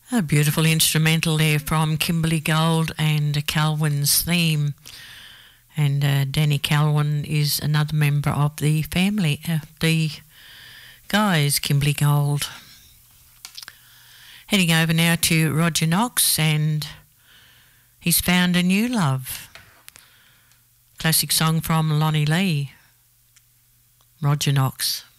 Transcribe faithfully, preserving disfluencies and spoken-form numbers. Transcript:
A beautiful instrumental there from Kimberly Gold and Calwyn's theme. And uh, Danny Calwyn is another member of the family, uh, the guys, Kimberly Gold. Heading over now to Roger Knox, and he's found a new love. Classic song from Lonnie Lee. Roger Knox.